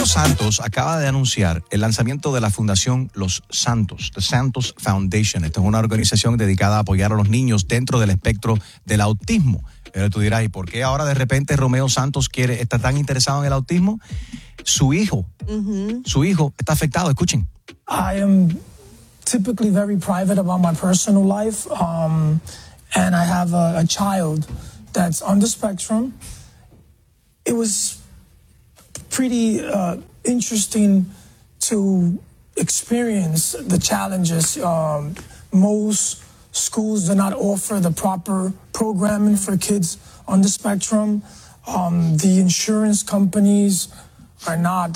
Santos acaba de anunciar el lanzamiento de la Fundación Los Santos, The Santos Foundation. Esta es una organización dedicada a apoyar a los niños dentro del espectro del autismo. Pero tú dirás, ¿y por qué ahora de repente Romeo Santos está tan interesado en el autismo? Su hijo está afectado. Escuchen. I am typically very private about my personal life, and I have a child that's on the spectrum. It was pretty interesting to experience the challenges. Most schools do not offer the proper programming for kids on the spectrum. The insurance companies are not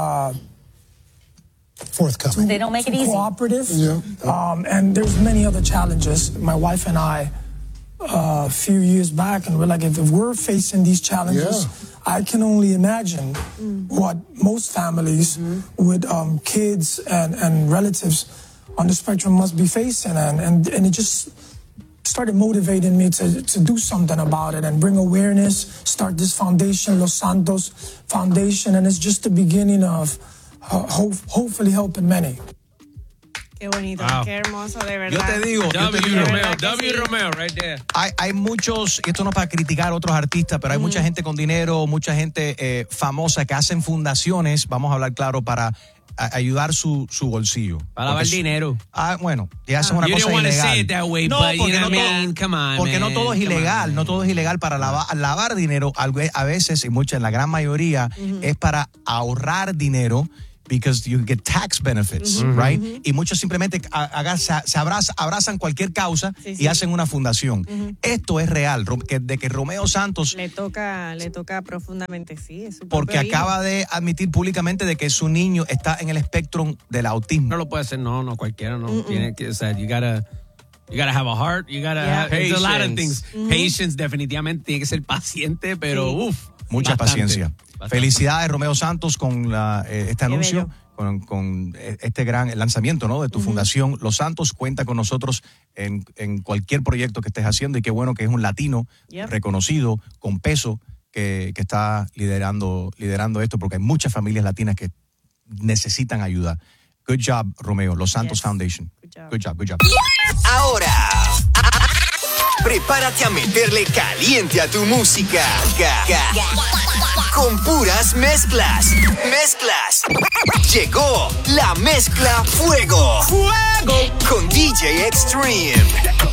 forthcoming. They don't make it easy. Cooperative. Yeah. And there's many other challenges. My wife and I, a few years back, and we're like, if we're facing these challenges, I can only imagine what most families with kids and relatives on the spectrum must be facing. And it just started motivating me to do something about it and bring awareness, start this foundation, Los Santos Foundation, and it's just the beginning of hopefully helping many. Qué bonito, qué hermoso, de verdad. Yo te digo, W. Romeo, right there. Hay muchos, y esto no es para criticar a otros artistas, pero hay mucha gente con dinero, mucha gente famosa que hacen fundaciones, vamos a hablar claro, para ayudar su bolsillo. Para lavar dinero. Bueno, y hacen una cosa ilegal. Porque no todo es ilegal, no todo es ilegal para lavar dinero. A veces, y en la gran mayoría, es para ahorrar dinero. Because you get tax benefits, right? Y muchos simplemente se abrazan cualquier causa y hacen una fundación. Esto es real, de que Romeo Santos le toca profundamente, sí. Es porque acaba de admitir públicamente de que su niño está en el espectro del autismo. No lo puede hacer, no, cualquiera no. Tiene que, o sea, you gotta have a heart, you gotta have a lot of things. Patience, definitivamente, tiene que ser paciente, pero mucha paciencia. Felicidades, Romeo Santos, con este anuncio, con este gran lanzamiento, ¿no?, de tu fundación. Los Santos cuenta con nosotros en cualquier proyecto que estés haciendo, y qué bueno que es un latino reconocido, con peso, que está liderando esto, porque hay muchas familias latinas que necesitan ayuda. Good job, Romeo. Los Santos Foundation. Good job. Ahora, prepárate a meterle caliente a tu música. Con puras mezclas. Llegó la mezcla Fuego. Con DJ Extreme.